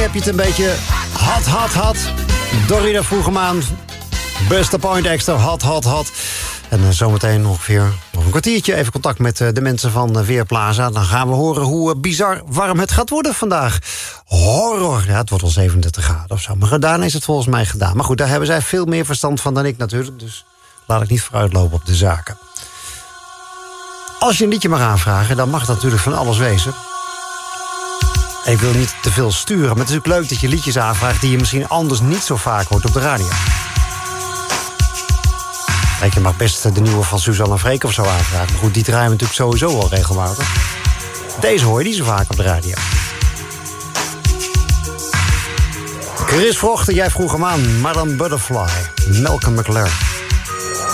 heb je het een beetje hot. Dorina vroeg hem aan. Buster Poindexter, hot. En zometeen ongeveer nog een kwartiertje even contact met de mensen van Weerplaza. Dan gaan we horen hoe bizar warm het gaat worden vandaag. Horror. Ja, het wordt al 37 graden of zo. Maar gedaan is het volgens mij gedaan. Maar goed, daar hebben zij veel meer verstand van dan ik natuurlijk. Dus laat ik niet vooruitlopen op de zaken. Als je een liedje mag aanvragen, dan mag dat natuurlijk van alles wezen. Ik wil niet te veel sturen, maar het is natuurlijk leuk dat je liedjes aanvraagt die je misschien anders niet zo vaak hoort op de radio. Kijk, je mag best de nieuwe van Suzanne en Freek of zo aanvragen. Maar goed, die draaien we natuurlijk sowieso al regelmatig. Deze hoor je niet zo vaak op de radio. Chris Vochten, jij vroeg hem aan. Madame Butterfly, Malcolm McLaren.